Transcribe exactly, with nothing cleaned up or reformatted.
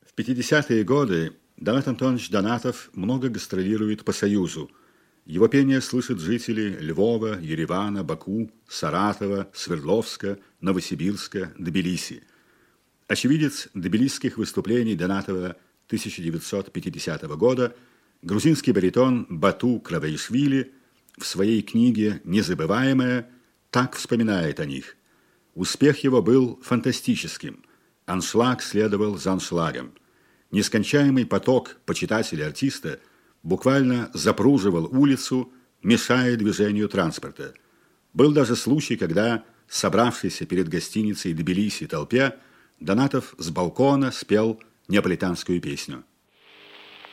В пятидесятые годы Донат Антонович Донатов много гастролирует по Союзу. Его пение слышат жители Львова, Еревана, Баку, Саратова, Свердловска, Новосибирска, Тбилиси. Очевидец тбилисских выступлений Донатова тысяча девятьсот пятидесятого года, грузинский баритон Бату Краваишвили в своей книге «Незабываемое» так вспоминает о них. Успех его был фантастическим. Аншлаг следовал за аншлагом. Нескончаемый поток почитателей артиста буквально запруживал улицу, мешая движению транспорта. Был даже случай, когда, собравшийся перед гостиницей Тбилиси толпе, Донатов с балкона спел неаполитанскую песню.